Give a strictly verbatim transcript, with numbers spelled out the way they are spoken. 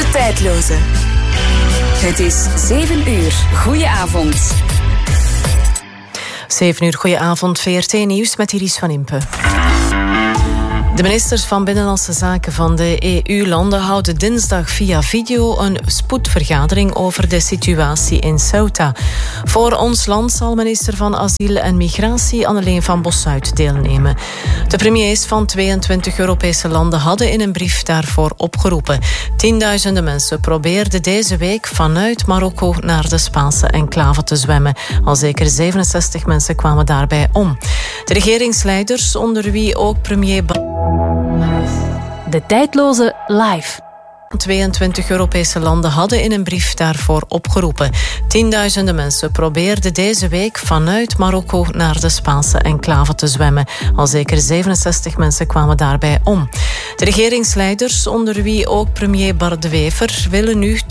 De Tijdloze. Het is zeven uur. Goedenavond. zeven uur, goedenavond. V R T Nieuws met Iris van Impe. De ministers van Binnenlandse Zaken van de E U-landen houden dinsdag via video een spoedvergadering over de situatie in Ceuta. Voor ons land zal minister van Asiel en Migratie Anneleen van Bossuit deelnemen. De premiers van tweeëntwintig Europese landen hadden in een brief daarvoor opgeroepen. Tienduizenden mensen probeerden deze week vanuit Marokko naar de Spaanse enclave te zwemmen. Al zeker zevenenzestig mensen kwamen daarbij om. De regeringsleiders, onder wie ook premier De Tijdloze live. tweeëntwintig Europese landen hadden in een brief daarvoor opgeroepen. Tienduizenden mensen probeerden deze week vanuit Marokko naar de Spaanse enclave te zwemmen. Al zeker zevenenzestig mensen kwamen daarbij om. De regeringsleiders, onder wie ook premier Bart De Wever, willen nu